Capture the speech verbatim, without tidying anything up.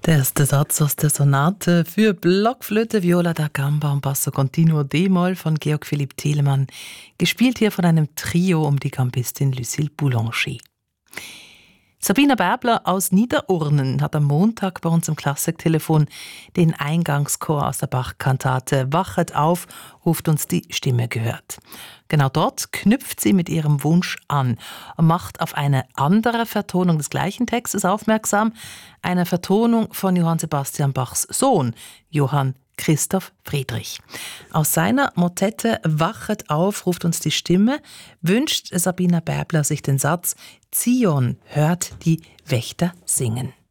Der erste Satz aus der Sonate für Blockflöte, Viola da Gamba und Basso Continuo D-Moll von Georg Philipp Telemann, gespielt hier von einem Trio um die Gambistin Lucille Boulanger. Sabina Bärbler aus Niederurnen hat am Montag bei uns im Klassiktelefon den Eingangschor aus der Bach-Kantate Wachet auf, ruft uns die Stimme gehört. Genau dort knüpft sie mit ihrem Wunsch an und macht auf eine andere Vertonung des gleichen Textes aufmerksam, eine Vertonung von Johann Sebastian Bachs Sohn, Johann Christoph Friedrich. Aus seiner Motette Wachet auf ruft uns die Stimme, wünscht Sabina Bärbler sich den Satz Zion hört die Wächter singen.